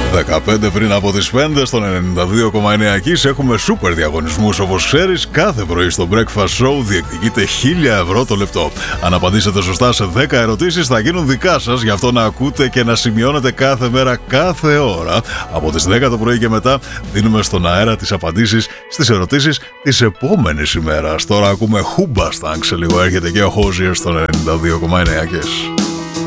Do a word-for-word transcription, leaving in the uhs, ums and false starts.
δεκαπέντε πριν από τις πέντε στον ενενήντα δύο κόμμα εννέα Kiss. Έχουμε σούπερ διαγωνισμούς, όπως ξέρεις. Κάθε πρωί στο Breakfast Show διεκδικείται χίλια ευρώ το λεπτό. Αν απαντήσετε σωστά σε δέκα ερωτήσεις θα γίνουν δικά σας. Γι' αυτό να ακούτε και να σημειώνετε κάθε μέρα, κάθε ώρα. Από τις δέκα το πρωί και μετά δίνουμε στον αέρα τις απαντήσεις στις ερωτήσεις της επόμενης ημέρας. Τώρα ακούμε Hoobastank. Σε λίγο έρχεται και ο Hozier στον ενενήντα δύο κόμμα εννέα Kiss.